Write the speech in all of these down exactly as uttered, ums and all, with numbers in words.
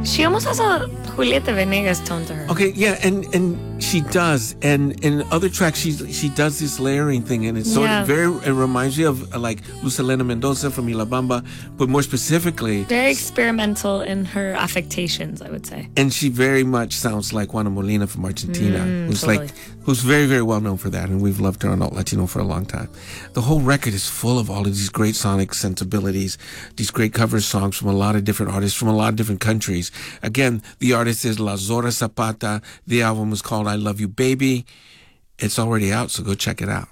She almost has a Julieta Venegas tone to her. Okay, yeah, and and she does, and in other tracks she she does this layering thing, and it's sort Yeah. of very. It reminds me of uh, like Lucelena Mendoza from La Bamba, but more specifically, Very experimental in her affectations, I would say. and she very much sounds like Juana Molina from Argentina, Mm, who's totally. like who's very very well known for that, and we've loved her on Alt Latino for a long time. The whole record is full of all of these great sonic sensibilities, these great cover songs from a lot of different artists from a lot of different countries. Again, the artist is La Zora Zapata. The album is called I Love You Baby. It's already out, so go check it out.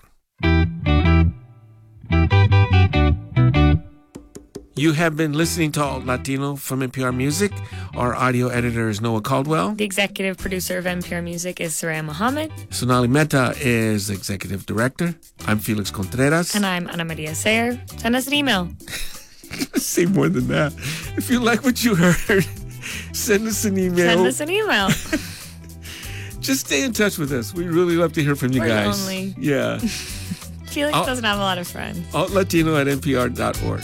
You have been listening to Alt Latino from N P R Music. Our audio editor is Noah Caldwell. The executive producer of N P R Music is Soraya Mohammed. Sonali Mehta is executive director. I'm Felix Contreras. And I'm Ana Maria Sayer. Send us an email. Say more than that. If you like what you heard, send us an email. Send us an email. Just stay in touch with us. We really love to hear from you We're guys. lonely. Yeah. Felix I'll- doesn't have a lot of friends. alt latino at n p r dot org.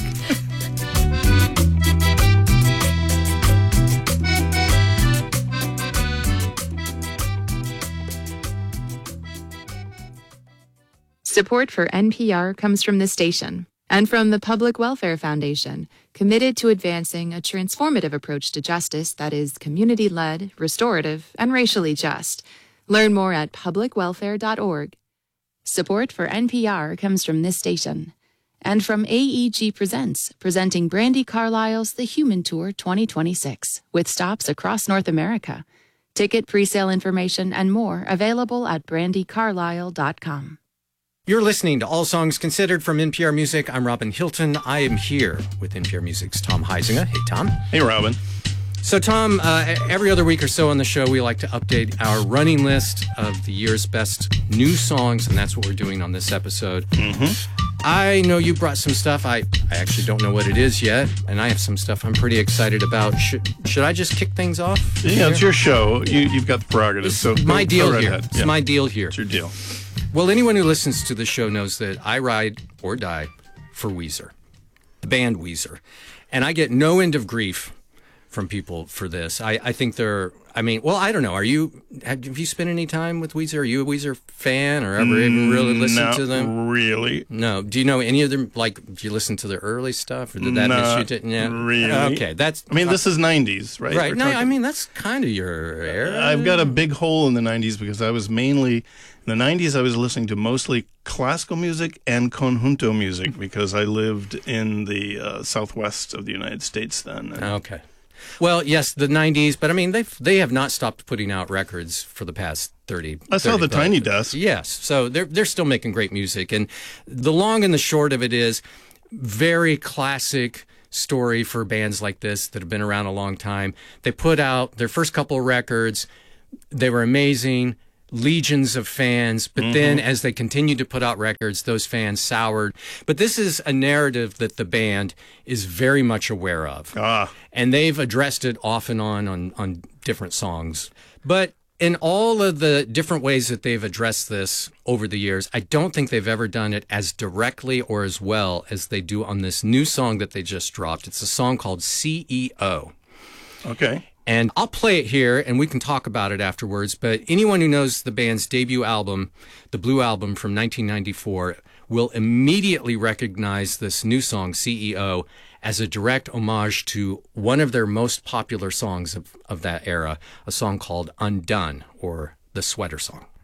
Support for N P R comes from the station and from the Public Welfare Foundation, committed to advancing a transformative approach to justice that is community-led, restorative, and racially just. Learn more at public welfare dot org. Support for N P R comes from this station and from A E G Presents, presenting Brandi Carlile's The Human Tour twenty twenty-six, with stops across North America. Ticket presale information and more available at brandi carlile dot com. You're listening to All Songs Considered from N P R Music. I'm Robin Hilton. I am here with N P R Music's Tom Heisinger. Hey, Tom. Hey, Robin. So, Tom, uh, every other week or so on the show, we like to update our running list of the year's best new songs, and that's what we're doing on this episode. Mm-hmm. I know you brought some stuff. I, I actually don't know what it is yet, and I have some stuff I'm pretty excited about. Should should I just kick things off? Yeah, here? it's your show. You, you've got the prerogative. It's So my go, deal go right here. ahead. It's Yeah. my deal here. It's your deal. Well, anyone who listens to the show knows that I ride or die for Weezer, the band Weezer. And I get no end of grief from people for this. I, I think they're, I mean, well, I don't know. Are you, have you spent any time with Weezer? Are you a Weezer fan or ever even really listened Not to them? really. No. Do you know any of them? Like, do you listen to their early stuff or did that miss you? Not To, yeah. really. Okay. That's, I mean, this is nineties, right? right. We're No, talking- I mean, that's kind of your era. I've got a big hole in the nineties because I was mainly, in the nineties, I was listening to mostly classical music and conjunto music because I lived in the uh, southwest of the United States then. And Okay. Well, yes, the nineties, but I mean, they they have not stopped putting out records for the past thirty. I saw thirty the plus. Tiny Desk. Yes, so they're they're still making great music, and the long and the short of it is, very classic story for bands like this that have been around a long time. They put out their first couple of records, they were amazing. Legions of fans, but mm-hmm. then as they continued to put out records, those fans soured. But this is a narrative that the band is very much aware of. Ah. And they've addressed it off and on, on on different songs. But in all of the different ways that they've addressed this over the years, I don't think they've ever done it as directly or as well as they do on this new song that they just dropped. It's a song called C E O. Okay. And I'll play it here, and we can talk about it afterwards. But anyone who knows the band's debut album, the Blue Album from nineteen ninety-four, will immediately recognize this new song, C E O, as a direct homage to one of their most popular songs of, of that era, a song called Undone, or the Sweater Song.